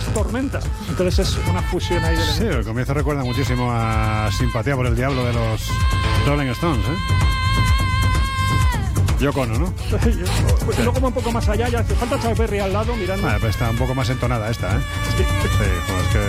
Tormenta. Entonces es una fusión ahí de Sí, el comienzo recuerda muchísimo a Simpatía por el Diablo de los Rolling Stones, Yoko Ono, ¿no? Pues no como un poco más allá, ya hace falta Chuck Berry al lado mirando. Vale, pues está un poco más entonada esta, Sí. Sí, joder, es que...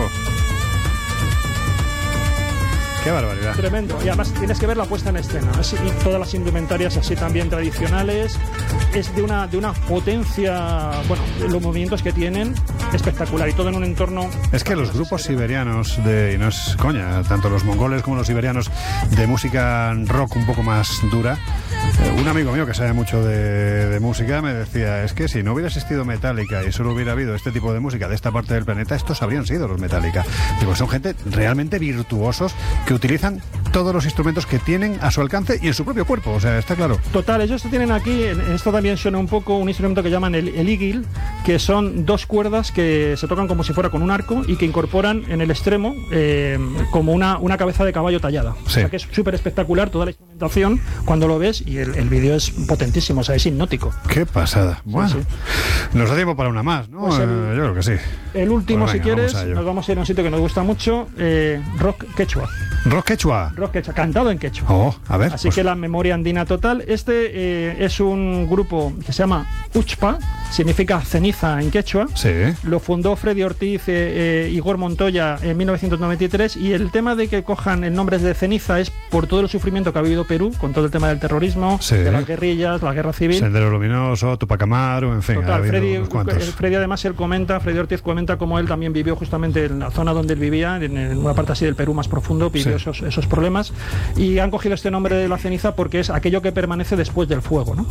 ¡Qué barbaridad! Tremendo. Y además tienes que ver la puesta en escena. Y todas las indumentarias así también tradicionales. Es de una potencia, bueno, los movimientos que tienen, espectacular. Y todo en un entorno... Es que los grupos siberianos y no es coña, tanto los mongoles como los siberianos de música rock un poco más dura. Un amigo mío que sabe mucho de música me decía, es que si no hubiera existido Metallica y solo hubiera habido este tipo de música de esta parte del planeta, estos habrían sido los Metallica. Digo, son gente realmente virtuosos que utilizan todos los instrumentos que tienen a su alcance y en su propio cuerpo, o sea, está claro. Total, ellos tienen aquí, esto también suena un poco, un instrumento que llaman el igil, que son dos cuerdas que se tocan como si fuera con un arco y que incorporan en el extremo como una cabeza de caballo tallada. Sí. O sea que es súper espectacular toda la instrumentación cuando lo ves, y el vídeo es potentísimo, o sea, es hipnótico. ¡Qué pasada! Bueno, sí. Nos da tiempo para una más, ¿no? Pues Yo creo que sí. El último, Pues venga, si quieres, vamos a ello. nos vamos a ir a un sitio que nos gusta mucho, rock quechua. Rock quechua. Rock quechua, cantado en quechua. Oh, a ver. Así que la memoria andina total. Este es un grupo que se llama Uchpa, significa ceniza en quechua. Sí. Lo fundó Freddy Ortiz, Igor Montoya en 1993, y el tema de que cojan el nombre de ceniza es por todo el sufrimiento que ha vivido Perú con todo el tema del terrorismo, Sí. de las guerrillas, la guerra civil. Sendero Luminoso, Tupac Amaru, en fin. ha Total, habido Freddy, unos cuantos. Freddy además Freddy Ortiz comenta cómo él también vivió justamente en la zona donde él vivía, en una parte así del Perú más profundo, vivió Sí. esos problemas, y han cogido este nombre de la ceniza porque es aquello que permanece después del fuego, ¿no?